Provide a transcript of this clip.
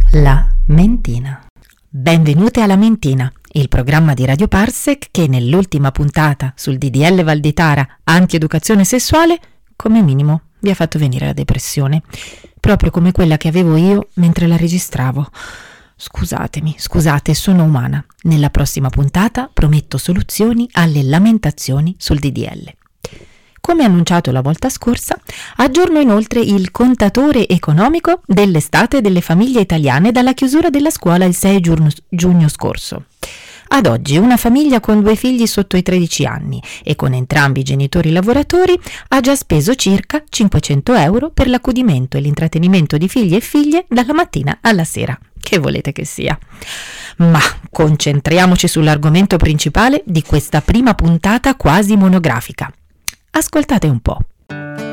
La Mentina. Benvenute alla Mentina, il programma di Radio Parsec che nell'ultima puntata sul DDL Valditara antieducazione sessuale, come minimo, vi ha fatto venire la depressione, proprio come quella che avevo io mentre la registravo. Scusate, sono umana. Nella prossima puntata prometto soluzioni alle lamentazioni sul DDL. Come annunciato la volta scorsa, aggiorno inoltre il contatore economico dell'estate delle famiglie italiane dalla chiusura della scuola il 6 giugno scorso. Ad oggi una famiglia con 2 figli sotto i 13 anni e con entrambi i genitori lavoratori ha già speso circa 500 euro per l'accudimento e l'intrattenimento di figli e figlie dalla mattina alla sera. Che volete che sia? Ma concentriamoci sull'argomento principale di questa prima puntata quasi monografica. Ascoltate un po'.